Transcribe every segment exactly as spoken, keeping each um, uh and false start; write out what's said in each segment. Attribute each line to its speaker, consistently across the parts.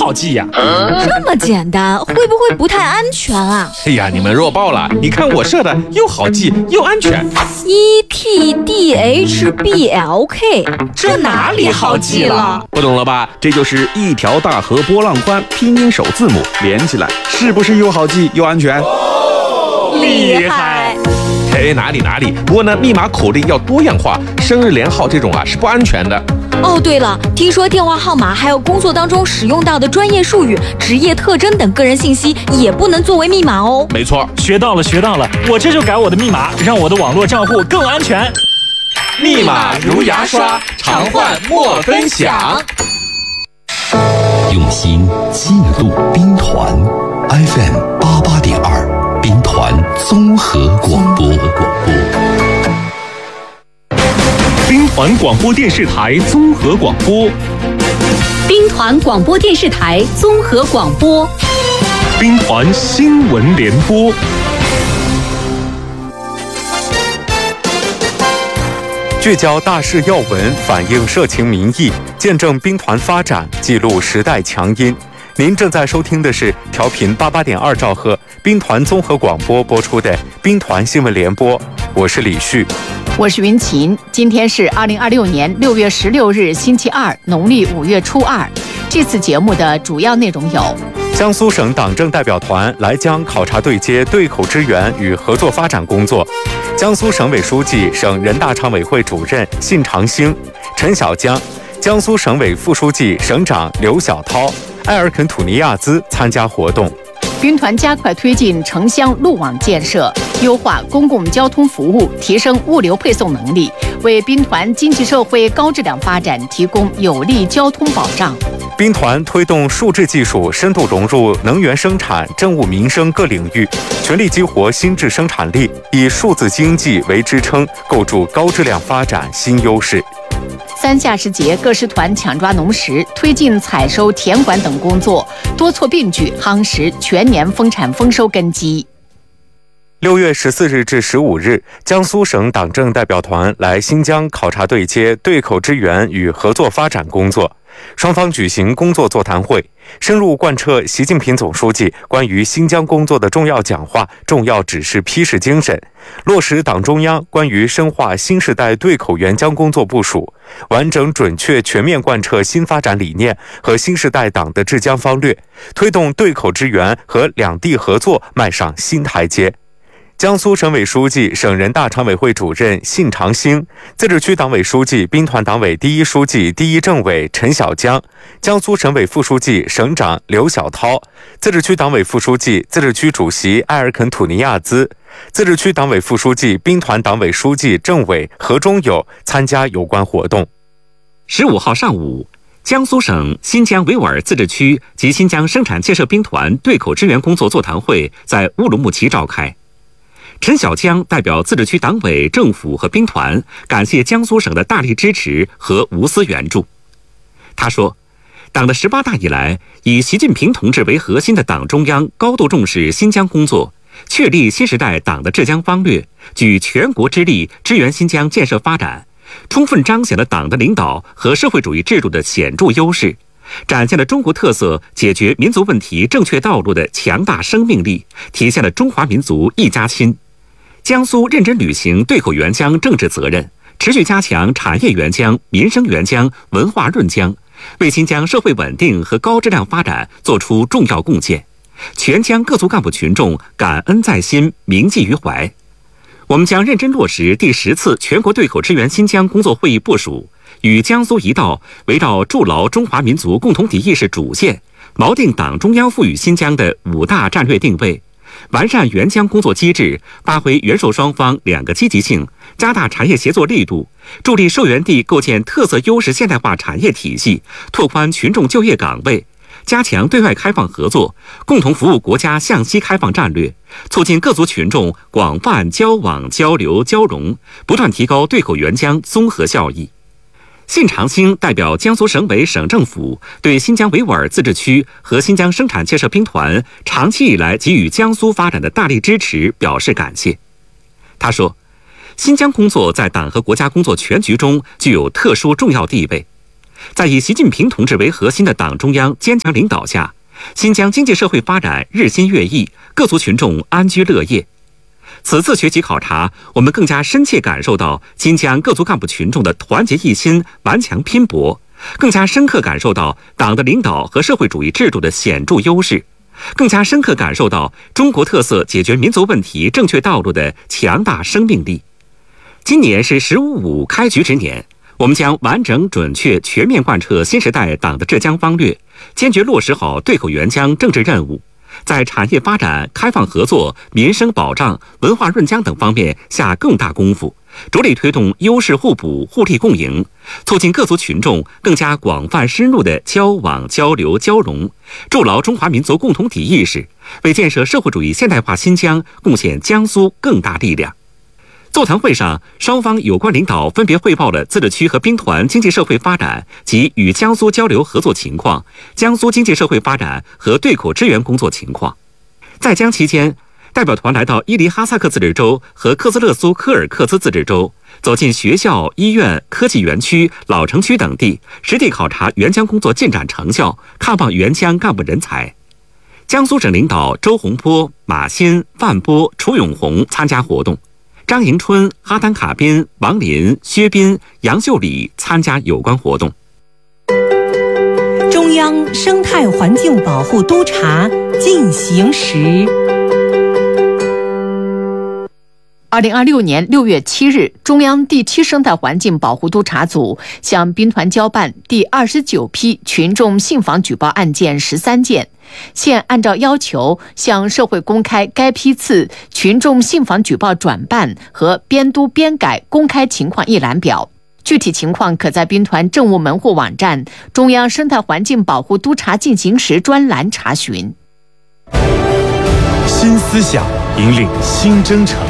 Speaker 1: 好记呀、
Speaker 2: 啊？这么简单，会不会不太安全啊？
Speaker 3: 哎呀，你们弱爆了！你看我设的又好记又安全。
Speaker 2: E T D H B L K，
Speaker 1: 这哪里好记了？
Speaker 3: 不懂了吧？这就是一条大河波浪宽，拼音首字母连起来，是不是又好记又安全？
Speaker 2: 哦、厉害！
Speaker 3: 嘿，哪里哪里？不过呢，密码口令要多样化，生日连号这种啊是不安全的。
Speaker 2: 哦，对了，听说电话号码还有工作当中使用到的专业术语、职业特征等个人信息也不能作为密码哦。
Speaker 3: 没错，
Speaker 1: 学到了，学到了，我这就改我的密码，让我的网络账户更安全。
Speaker 3: 密码如牙刷，常换莫分享。
Speaker 4: 用心记录兵团 F M 八八点二，兵团综合广播。
Speaker 5: 兵团广播电视台综合广播，
Speaker 6: 兵团广播电视台综合广播，
Speaker 5: 兵团新闻联播。聚焦大事要闻，反映社情民意，见证兵团发展，记录时代强音。您正在收听的是调频八八点二兆赫兵团综合广播播出的兵团新闻联播，我是李旭。
Speaker 7: 我是云琴，今天是二零二六年六月十六日星期二，农历五月初二。这次节目的主要内容有：
Speaker 5: 江苏省党政代表团来江考察对接对口支援与合作发展工作；江苏省委书记、省人大常委会主任信长兴、陈小江，江苏省委副书记、省长刘小涛、埃尔肯土尼亚兹参加活动。
Speaker 7: 兵团加快推进城乡路网建设，优化公共交通服务，提升物流配送能力，为兵团经济社会高质量发展提供有力交通保障。
Speaker 5: 兵团推动数字技术深度融入能源生产、政务民生各领域，全力激活新质生产力，以数字经济为支撑，构筑高质量发展新优势。
Speaker 7: 三下时节，各师团抢抓农时，推进采收、田管等工作，多措并举，夯实全年丰产丰收根基。
Speaker 5: 六月十四日至十五日，江苏省党政代表团来新疆考察对接对口支援与合作发展工作。双方举行工作座谈会，深入贯彻习近平总书记关于新疆工作的重要讲话、重要指示批示精神，落实党中央关于深化新时代对口援疆工作部署，完整准确全面贯彻新发展理念和新时代党的治疆方略，推动对口支援和两地合作迈上新台阶。江苏省委书记、省人大常委会主任信长兴，自治区党委书记、兵团党委第一书记、第一政委陈小江，江苏省委副书记、省长刘小涛，自治区党委副书记、自治区主席埃尔肯土尼亚兹，自治区党委副书记、兵团党委书记、政委何忠友参加有关活动。
Speaker 8: 十五号上午，江苏省新疆维吾尔自治区及新疆生产建设兵团对口支援工作座谈会在乌鲁木齐召开。陈小江代表自治区党委、政府和兵团感谢江苏省的大力支持和无私援助。他说，党的十八大以来，以习近平同志为核心的党中央高度重视新疆工作，确立新时代党的治疆方略，举全国之力支援新疆建设发展，充分彰显了党的领导和社会主义制度的显著优势，展现了中国特色解决民族问题正确道路的强大生命力，体现了中华民族一家亲。江苏认真履行对口援疆政治责任，持续加强产业援疆、民生援疆、文化润疆，为新疆社会稳定和高质量发展作出重要贡献，全疆各族干部群众感恩在心，铭记于怀。我们将认真落实第十次全国对口支援新疆工作会议部署，与江苏一道围绕筑牢中华民族共同体意识主线，锚定党中央赋予新疆的五大战略定位，完善援疆工作机制，发挥援受双方两个积极性，加大产业协作力度，助力受援地构建特色优势现代化产业体系，拓宽群众就业岗位，加强对外开放合作，共同服务国家向西开放战略，促进各族群众广泛交往交流交融，不断提高对口援疆综合效益。信长兴代表江苏省委省政府对新疆维吾尔自治区和新疆生产建设兵团长期以来给予江苏发展的大力支持表示感谢。他说，新疆工作在党和国家工作全局中具有特殊重要地位。 在以习近平同志为核心的党中央坚强领导下，新疆经济社会发展日新月异，各族群众安居乐业。此次学习考察，我们更加深切感受到新疆各族干部群众的团结一心、顽强拼搏，更加深刻感受到党的领导和社会主义制度的显著优势，更加深刻感受到中国特色解决民族问题正确道路的强大生命力。今年是“十五五”开局之年，我们将完整、准确、全面贯彻新时代党的浙江方略，坚决落实好对口援疆政治任务，在产业发展、开放合作、民生保障、文化润疆等方面下更大功夫，着力推动优势互补、互利共赢，促进各族群众更加广泛深入的交往、交流、交融，筑牢中华民族共同体意识，为建设社会主义现代化新疆贡献江苏更大力量。座谈会上，双方有关领导分别汇报了自治区和兵团经济社会发展及与江苏交流合作情况、江苏经济社会发展和对口支援工作情况。在江期间，代表团来到伊犁哈萨克自治州和克孜勒苏柯尔克孜自治州，走进学校、医院、科技园区、老城区等地，实地考察援疆工作进展成效，看望援疆干部人才。江苏省领导周洪波、马新、范波、楚永红参加活动。张迎春、哈丹卡宾、王林、薛斌、杨秀礼参加有关活动。
Speaker 9: 中央生态环境保护督察进行时。
Speaker 7: 二零二六年六月七日，中央第七生态环境保护督察组向兵团交办第二十九批群众信访举报案件十三件，现按照要求向社会公开该批次群众信访举报转办和编督编改公开情况一览表。具体情况可在兵团政务门户网站中央生态环境保护督察进行时专栏查询。
Speaker 10: 新思想引领新征程。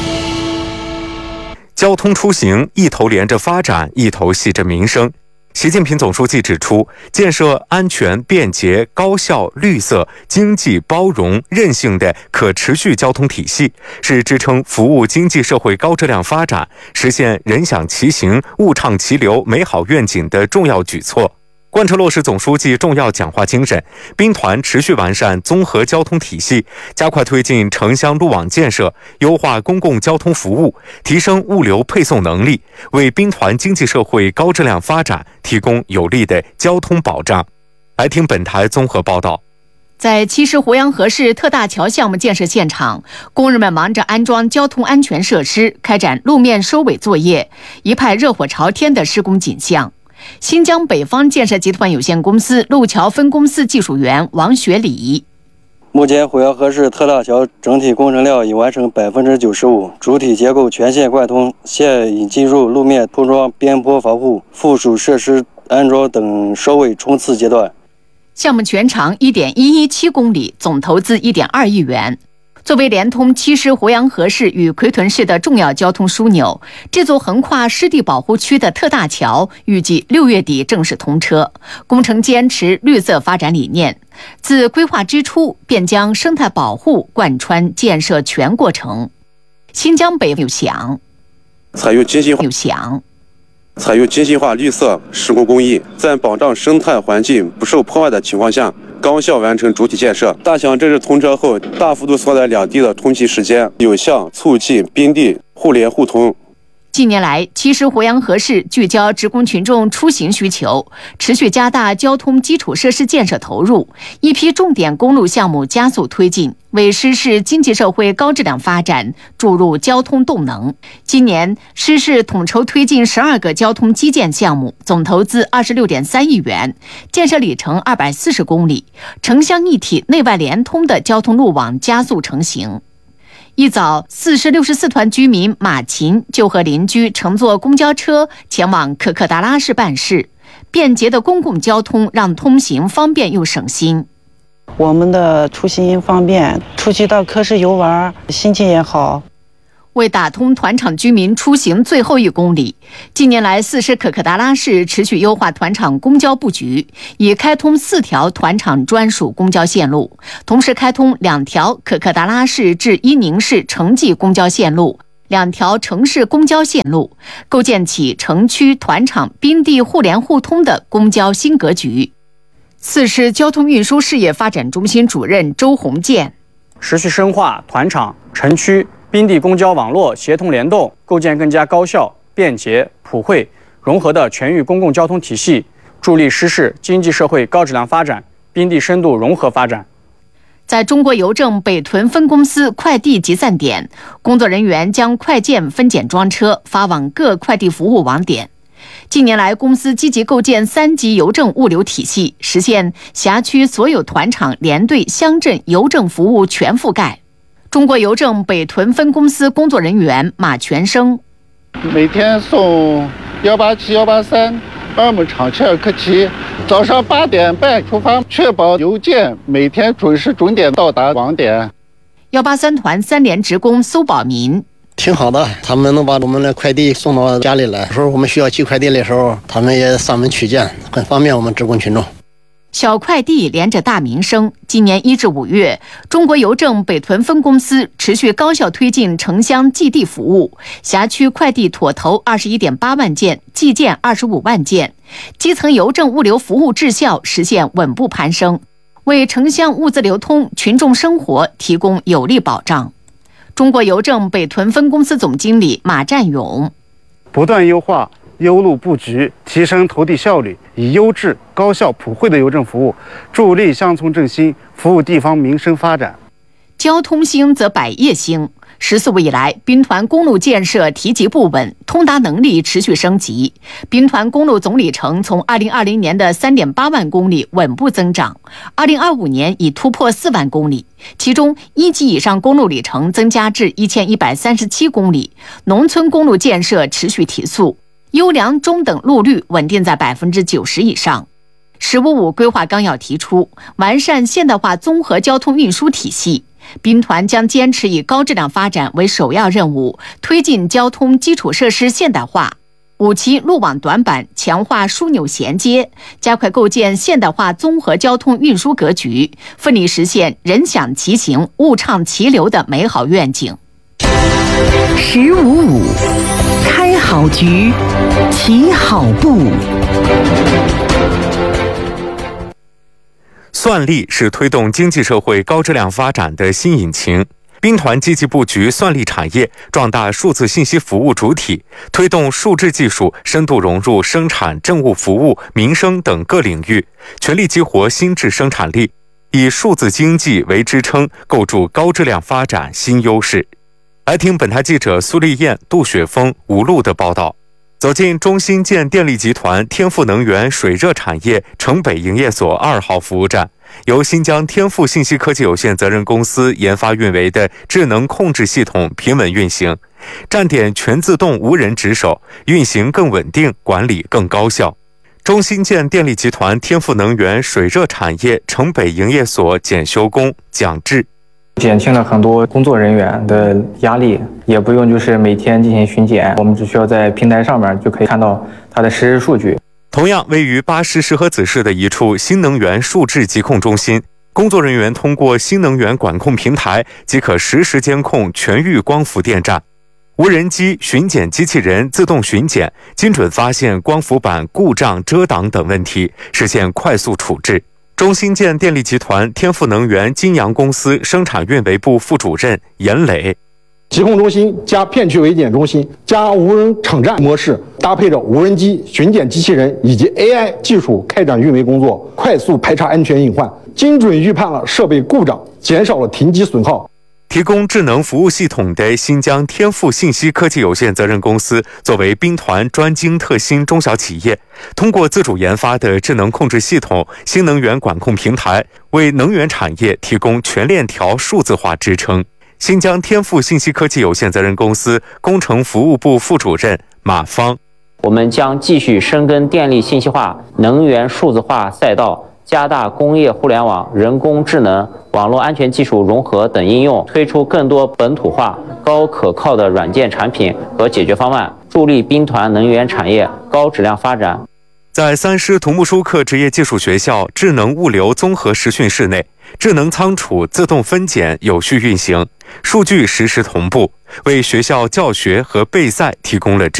Speaker 5: 交通出行一头连着发展，一头系着民生。习近平总书记指出，建设安全、便捷、高效、绿色、经济、包容、韧性的可持续交通体系，是支撑服务经济社会高质量发展、实现人享其行、物畅其流美好愿景的重要举措。贯彻落实总书记重要讲话精神，兵团持续完善综合交通体系，加快推进城乡路网建设，优化公共交通服务，提升物流配送能力，为兵团经济社会高质量发展提供有力的交通保障。来听本台综合报道。
Speaker 7: 在七师胡杨河市特大桥项目建设现场，工人们忙着安装交通安全设施，开展路面收尾作业，一派热火朝天的施工景象。新疆北方建设集团有限公司路桥分公司技术员王学礼：
Speaker 11: 目前胡杨河市特大桥整体工程量已完成百分之九十五，主体结构全线贯通，现已进入路面铺装、边坡防护、附属设施安装等收尾冲刺阶段。
Speaker 7: 项目全长 一点一一七公里，总投资 一点二亿元。作为连通七师胡杨河市与奎屯市的重要交通枢纽，这座横跨湿地保护区的特大桥预计六月底正式通车。工程坚持绿色发展理念，自规划之初便将生态保护贯穿建设全过程。新疆北有响，
Speaker 12: 采用精细化
Speaker 7: 有响。
Speaker 12: 采用精细化绿色施工工艺，在保障生态环境不受破坏的情况下，高效完成主体建设。大桥正式通车后，大幅度缩短两地的通勤时间，有效促进兵地互联互通。
Speaker 7: 近年来，七师胡杨河市聚焦职工群众出行需求，持续加大交通基础设施建设投入，一批重点公路项目加速推进，为施市经济社会高质量发展注入交通动能。今年，施市统筹推进十二个交通基建项目，总投资二十六点三亿元，建设里程二百四十公里，城乡一体、内外联通的交通路网加速成型。一早，四市六十四团居民马琴就和邻居乘坐公交车前往可可达拉市办事。便捷的公共交通让通行方便又省心。
Speaker 13: 我们的出行方便，出去到科市游玩，心情也好。
Speaker 7: 为打通团场居民出行最后一公里，近年来四市可可达拉市持续优化团场公交布局，已开通四条团场专属公交线路，同时开通两条可可达拉市至伊宁市城际公交线路， 两条城市公交线路，构建起城区团场滨地互联互通的公交新格局。四市交通运输事业发展中心主任周鸿建，
Speaker 14: 持续深化团场、城区、滨地公交网络协同联动，构建更加高效、便捷、普惠、融合的全域公共交通体系，助力市市经济社会高质量发展、滨地深度融合发展。
Speaker 7: 在中国邮政北屯分公司快递集散点，工作人员将快件分拣装车发往各快递服务网点。近年来，公司积极构建三级邮政物流体系，实现辖区所有团场、连队、乡镇邮政服务全覆盖。中国邮政北屯分公司工作人员马全生，
Speaker 15: 每天送幺八七、幺八三、二木厂、切尔克奇，早上八点半出发，确保邮件每天准时准点到达网点。
Speaker 7: 幺八三团三连职工苏宝民。
Speaker 16: 挺好的，他们能把我们的快递送到家里来。有时候我们需要寄快递的时候，他们也上门取件，很方便我们职工群众。
Speaker 7: 小快递连着大民生。今年一至五月，中国邮政北屯分公司持续高效推进城乡寄递服务，辖区快递妥投二十一点八万件，寄件二十五万件，基层邮政物流服务质效实现稳步攀升，为城乡物资流通、群众生活提供有力保障。中国邮政北屯分公司总经理马占勇，
Speaker 17: 不断优化邮路布局，提升投递效率，以优质、高效、普惠的邮政服务，助力乡村振兴，服务地方民生发展。
Speaker 7: 交通兴则百业兴。十四五以来，滨团公路建设提及不稳，通达能力持续升级。滨团公路总里程从二零二零年的三点八万公里稳步增长，二零二五年已突破四万公里。其中，一级以上公路里程增加至一千一百三十七公里，农村公路建设持续提速，优良中等路率稳定在百分之九十以上。十五五规划纲要提出，完善现代化综合交通运输体系。滨团将坚持以高质量发展为首要任务，推进交通基础设施现代化，五期路网短板，强化枢纽衔接，加快构建现代化综合交通运输格局，奋力实现人享其行、物畅其流的美好愿景。
Speaker 9: 十五五，开好局，起好步。
Speaker 5: 算力是推动经济社会高质量发展的新引擎。滨团积极布局算力产业，壮大数字信息服务主体，推动数字技术深度融入生产、政务服务、民生等各领域，全力激活新质生产力，以数字经济为支撑，构筑高质量发展新优势。来听本台记者苏丽燕、杜雪峰、吴璐的报道。走进中新建电力集团天赋能源水热产业城北营业所二号服务站，由新疆天赋信息科技有限责任公司研发运维的智能控制系统平稳运行，站点全自动无人值守，运行更稳定，管理更高效。中新建电力集团天赋能源水热产业城北营业所检修工蒋志，
Speaker 18: 减轻了很多工作人员的压力，也不用就是每天进行巡检，我们只需要在平台上面就可以看到它的实时数据。
Speaker 5: 同样位于巴师石河子市的一处新能源数质疾控中心，工作人员通过新能源管控平台即可实时监控全域光伏电站，无人机巡检机器人自动巡检，精准发现光伏板故障、遮挡等问题，实现快速处置。中新建电力集团天赋能源金阳公司生产运维部副主任严磊，
Speaker 19: 疾控中心加片区维检中心加无人场站模式，搭配着无人机巡检机器人以及 A I 技术开展运维工作，快速排查安全隐患，精准预判了设备故障，减少了停机损耗。
Speaker 5: 提供智能服务系统的新疆天赋信息科技有限责任公司作为滨团专精特新中小企业，通过自主研发的智能控制系统、新能源管控平台，为能源产业提供全链条数字化支撑。新疆天赋信息科技有限责任公司工程服务部副主任马芳，
Speaker 20: 我们将继续深耕电力信息化、能源数字化赛道，加大工业互联网、人工智能、网络安全技术融合等应用，推出更多本土化、高可靠的软件产品和解决方案，助力滨团能源产业高质量发展。
Speaker 5: 在三师土木舒克职业技术学校智能物流综合实训室内， 智能仓储自动分拣有序运行，数据实时同步，为学校教学和备赛提供了支